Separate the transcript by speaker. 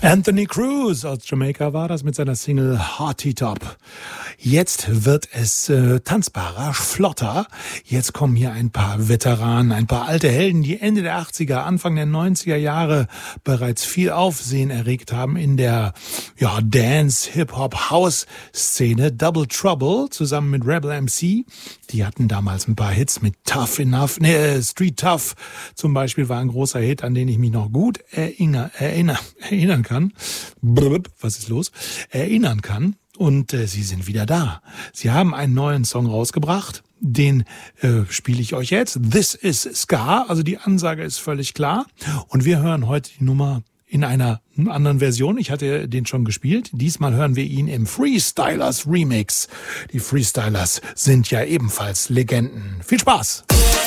Speaker 1: Anthony Cruz aus Jamaika war das mit seiner Single Hearty Top. Jetzt wird es tanzbarer, flotter. Jetzt kommen hier ein paar Veteranen, ein paar alte Helden, die Ende der 80er, Anfang der 90er Jahre bereits viel Aufsehen erregt haben in der Dance, Hip-Hop, House-Szene. Double Trouble zusammen mit Rebel MC. Die hatten damals ein paar Hits mit Tough Enough. Street Tough zum Beispiel war ein großer Hit, an den ich mich noch gut erinnern kann. Was ist los? Erinnern kann. Und sie sind wieder da. Sie haben einen neuen Song rausgebracht. Den spiele ich euch jetzt. This is Ska. Also die Ansage ist völlig klar. Und wir hören heute die Nummer in einer anderen Version. Ich hatte den schon gespielt. Diesmal hören wir ihn im Freestylers Remix. Die Freestylers sind ja ebenfalls Legenden. Viel Spaß!